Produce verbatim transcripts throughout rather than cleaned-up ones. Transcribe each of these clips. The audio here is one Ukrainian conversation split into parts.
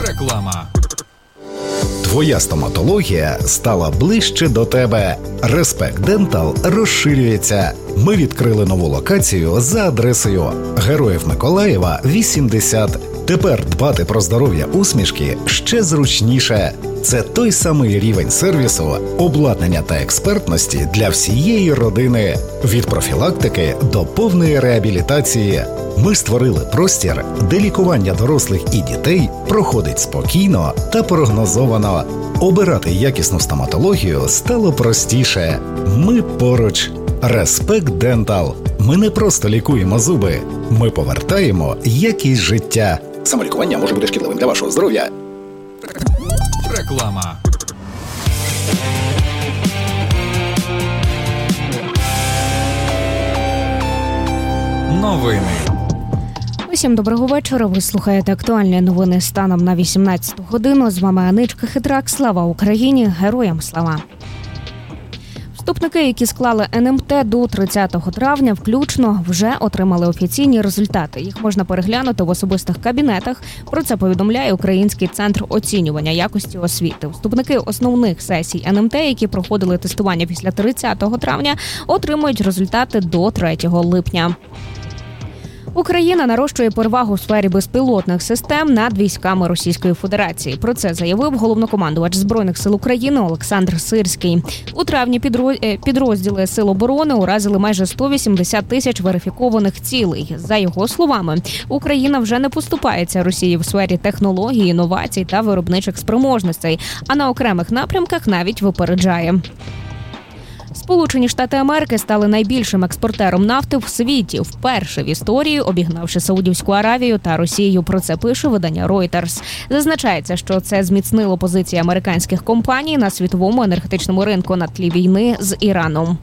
Реклама. Твоя стоматологія стала ближче до тебе. Респект Дентал розширюється. Ми відкрили нову локацію за адресою Героїв Миколаєва, вісімдесят. Тепер дбати про здоров'я усмішки ще зручніше. Це той самий рівень сервісу, обладнання та експертності для всієї родини. Від профілактики до повної реабілітації. Ми створили простір, де лікування дорослих і дітей проходить спокійно та прогнозовано. Обирати якісну стоматологію стало простіше. Ми поруч. Респект Дентал. Ми не просто лікуємо зуби. Ми повертаємо якість життя. Самолікування може бути шкідливим для вашого здоров'я. Реклама. Новини. Усім доброго вечора. Ви слухаєте актуальні новини станом на вісімнадцяту годину. З вами Аничка Хитрак. Слава Україні! Героям слава! Вступники, які склали ен ем те до тридцятого травня включно, вже отримали офіційні результати. Їх можна переглянути в особистих кабінетах. Про це повідомляє Український центр оцінювання якості освіти. Вступники основних сесій ен ем те, які проходили тестування після тридцятого травня, отримують результати до третього липня. Україна нарощує перевагу у сфері безпілотних систем над військами Російської Федерації. Про це заявив головнокомандувач Збройних сил України Олександр Сирський. У травні підрозділи Сил оборони уразили майже сто вісімдесят тисяч верифікованих цілей. За його словами, Україна вже не поступається Росії в сфері технологій, інновацій та виробничих спроможностей, а на окремих напрямках навіть випереджає. Сполучені Штати Америки стали найбільшим експортером нафти в світі, вперше в історії обігнавши Саудівську Аравію та Росію. Про це пише видання Reuters. Зазначається, що це зміцнило позиції американських компаній на світовому енергетичному ринку на тлі війни з Іраном.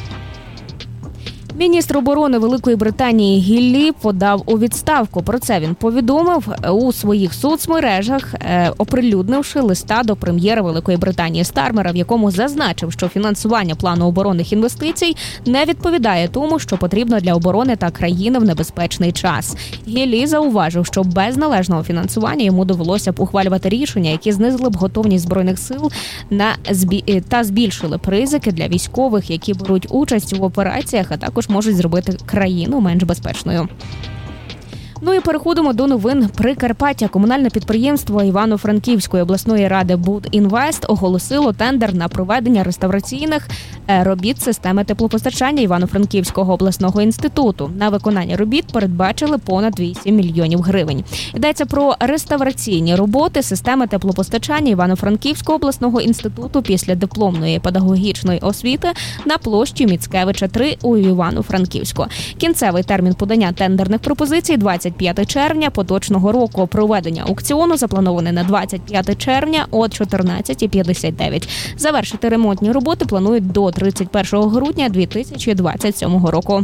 Міністр оборони Великої Британії Гіллі подав у відставку. Про це він повідомив у своїх соцмережах, оприлюднивши листа до прем'єра Великої Британії Стармера, в якому зазначив, що фінансування плану оборонних інвестицій не відповідає тому, що потрібно для оборони та країни в небезпечний час. Гіллі зауважив, що без належного фінансування йому довелося б ухвалювати рішення, які знизили б готовність Збройних сил на збі... та збільшили б ризики для військових, які беруть участь в операціях, а також можуть зробити країну менш безпечною. Ну і переходимо до новин Прикарпаття. Комунальне підприємство Івано-Франківської обласної ради «Будінвест» оголосило тендер на проведення реставраційних робіт системи теплопостачання Івано-Франківського обласного інституту. На виконання робіт передбачили понад вісім мільйонів гривень. Йдеться про реставраційні роботи системи теплопостачання Івано-Франківського обласного інституту після дипломної педагогічної освіти на площі Міцкевича три у Івано-Франківську. Кінцевий термін подання тендерних пропозицій – двадцять п'яте червня поточного року. Проведення аукціону заплановане на двадцять п'яте червня о чотирнадцята п'ятдесят дев'ять. Завершити ремонтні роботи планують до тридцять першого грудня дві тисячі двадцять сьомого року.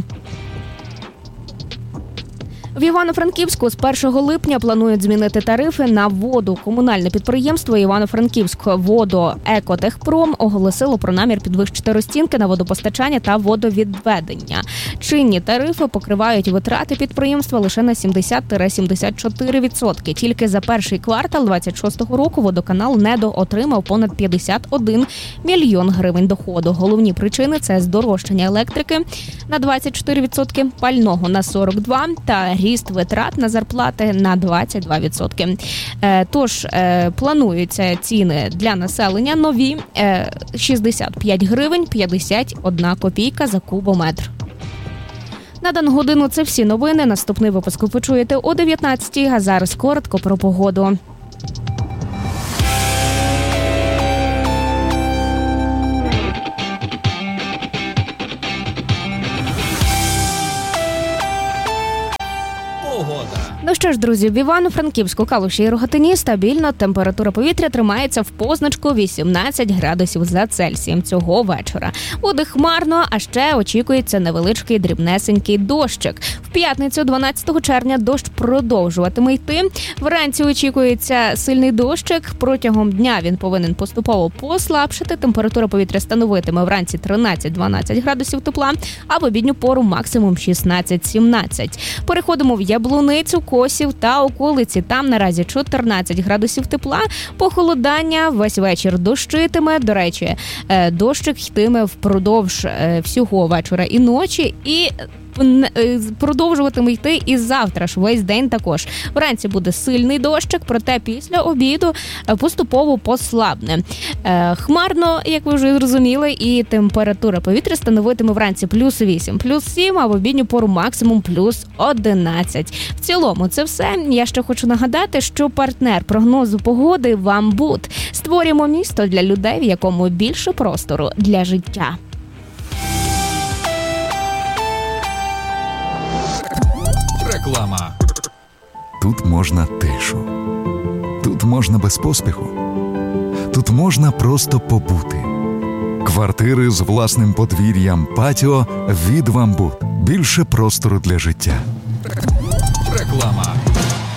В Івано-Франківську з першого липня планують змінити тарифи на воду. Комунальне підприємство Івано-Франківськ «Водоекотехпром» оголосило про намір підвищити розцінки на водопостачання та водовідведення. Чинні тарифи покривають витрати підприємства лише на сімдесят - сімдесят чотири відсотки. Тільки за перший квартал двадцять шостого року водоканал недоотримав понад п'ятдесят один мільйон гривень доходу. Головні причини – це здорожчання електрики на двадцять чотири відсотки, пального на сорок два відсотки та ріст витрат на зарплати на двадцять два відсотки. Тож плануються ціни для населення нові – шістдесят п'ять гривень п'ятдесят одна копійка за кубометр. На дану годину це всі новини. Наступний випуск ви почуєте о дев'ятнадцятій, а зараз коротко про погоду. Ну що ж, друзі, в Івано-Франківську, Калуші і Рогатині стабільно температура повітря тримається в позначку вісімнадцять градусів за Цельсієм цього вечора. Буде хмарно, а ще очікується невеличкий дрібнесенький дощик. В п'ятницю, дванадцятого червня, дощ продовжуватиме йти. Вранці очікується сильний дощик. Протягом дня він повинен поступово послабшити. Температура повітря становитиме вранці тринадцять-дванадцять градусів тепла, а в обідню пору максимум шістнадцять-сімнадцять. Переходимо в Яблуницю, Косів Черкасів та околиці. Там наразі чотирнадцять градусів тепла, похолодання, весь вечір дощитиме. До речі, дощик йтиме впродовж всього вечора і ночі, і продовжуватиме йти і завтра ж весь день також. Вранці буде сильний дощик, проте після обіду поступово послабне. Хмарно, як ви вже зрозуміли, і температура повітря становитиме вранці плюс вісім, плюс сім, а в обідню пору максимум плюс одинадцять. В цілому це все. Я ще хочу нагадати, що партнер прогнозу погоди «Вамбут». Створюємо місто для людей, в якому більше простору для життя. Реклама. Тут можна тишу. Тут можна без поспіху. Тут можна просто побути. Квартири з власним подвір'ям, патіо від «Вамбут». Більше простору для життя. Реклама.